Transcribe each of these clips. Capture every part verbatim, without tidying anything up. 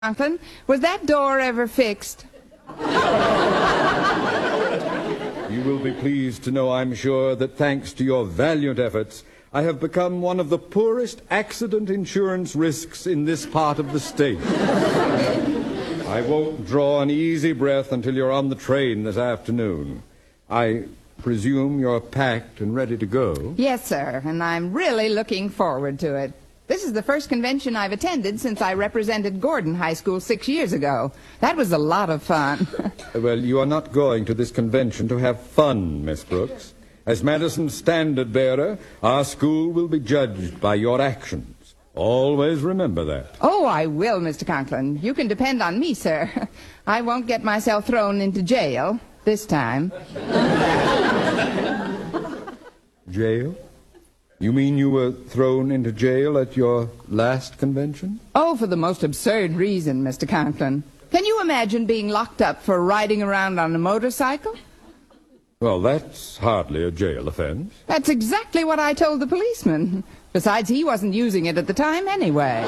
Conklin, was that door ever fixed? You will be pleased to know, I'm sure, that thanks to your valiant efforts, I have become one of the poorest accident insurance risks in this part of the state. I won't draw an easy breath until you're on the train this afternoon. I presume you're packed and ready to go? Yes, sir, and I'm really looking forward to it. This is the first convention I've attended since I represented Gordon High School six years ago. That was a lot of fun. Well, you are not going to this convention to have fun, Miss Brooks. As Madison's standard bearer, our school will be judged by your actions. Always remember that. Oh, I will, Mister Conklin. You can depend on me, sir. I won't get myself thrown into jail this time. Jail? You mean you were thrown into jail at your last convention? Oh, for the most absurd reason, Mister Conklin. Can you imagine being locked up for riding around on a motorcycle? Well, that's hardly a jail offense. That's exactly what I told the policeman. Besides, he wasn't using it at the time anyway.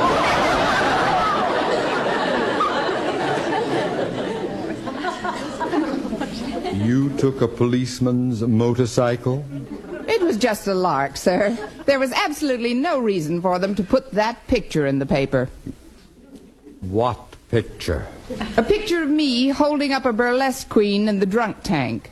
You took a policeman's motorcycle? It was just a lark, sir. There was absolutely no reason for them to put that picture in the paper. What picture? A picture of me holding up a burlesque queen in the drunk tank.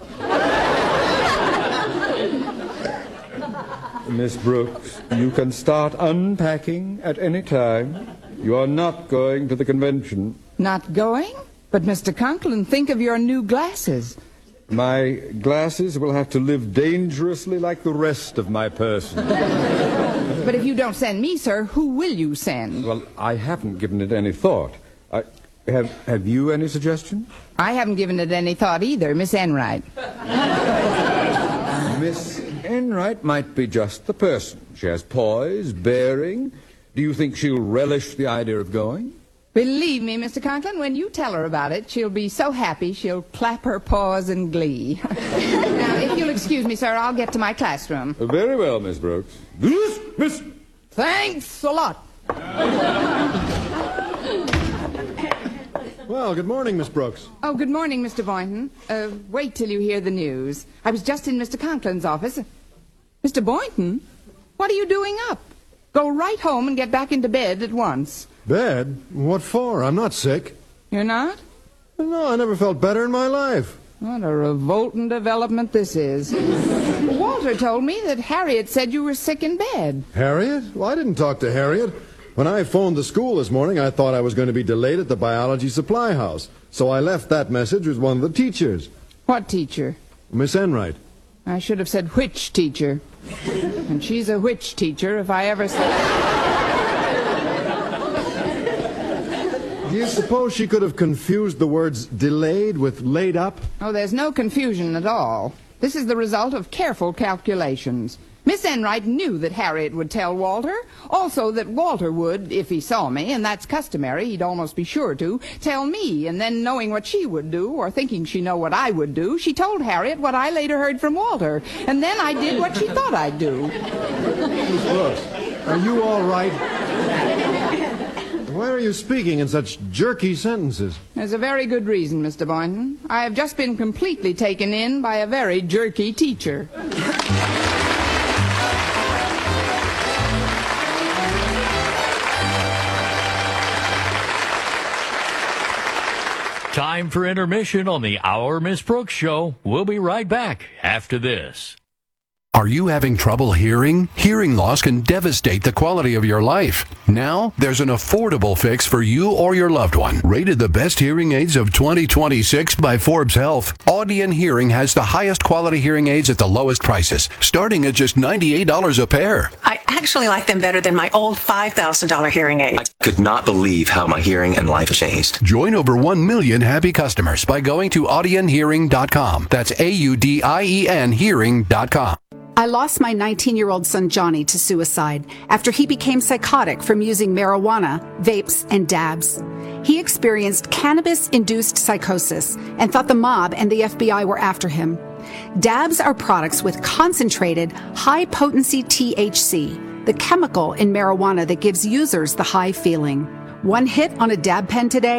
Miss Brooks, you can start unpacking at any time. You are not going to the convention. Not going? But, Mister Conklin, think of your new glasses. My glasses will have to live dangerously like the rest of my person. But if you don't send me, sir, who will you send? Well, I haven't given it any thought. I, have, have you any suggestions? I haven't given it any thought either, Miss Enright. Miss Enright might be just the person. She has poise, bearing. Do you think she'll relish the idea of going? Believe me, Mister Conklin, when you tell her about it, she'll be so happy she'll clap her paws in glee. Now, if you'll excuse me, sir, I'll get to my classroom. Very well, Miss Brooks. This, Miss... Thanks a lot. Well, good morning, Miss Brooks. Oh, good morning, Mister Boynton. Uh, wait till you hear the news. I was just in Mister Conklin's office. Mister Boynton, what are you doing up? Go right home and get back into bed at once. Bed? What for? I'm not sick. You're not? No, I never felt better in my life. What a revolting development this is. Walter told me that Harriet said you were sick in bed. Harriet? Well, I didn't talk to Harriet. When I phoned the school this morning, I thought I was going to be delayed at the biology supply house. So I left that message with one of the teachers. What teacher? Miss Enright. I should have said which teacher. And she's a witch teacher if I ever said... Do you suppose she could have confused the words delayed with laid up? Oh, there's no confusion at all. This is the result of careful calculations. Miss Enright knew that Harriet would tell Walter. Also that Walter would, if he saw me, and that's customary, he'd almost be sure to, tell me. And then knowing what she would do, or thinking she know what I would do, she told Harriet what I later heard from Walter. And then I did what she thought I'd do. Miss Brooks, are you all right? Why are you speaking in such jerky sentences? There's a very good reason, Mister Boynton. I have just been completely taken in by a very jerky teacher. Time for intermission on the Our Miss Brooks Show. We'll be right back after this. Are you having trouble hearing? Hearing loss can devastate the quality of your life. Now, there's an affordable fix for you or your loved one. Rated the best hearing aids of twenty twenty-six by Forbes Health, Audion Hearing has the highest quality hearing aids at the lowest prices, starting at just ninety-eight dollars a pair. I actually like them better than my old five thousand dollars hearing aid. I could not believe how my hearing and life changed. Join over one million happy customers by going to audion hearing dot com. That's A U D I E N hearing dot com. I lost my nineteen-year-old son Johnny to suicide after he became psychotic from using marijuana, vapes, and dabs. He experienced cannabis-induced psychosis and thought the mob and the F B I were after him. Dabs are products with concentrated, high-potency T H C, the chemical in marijuana that gives users the high feeling. One hit on a dab pen today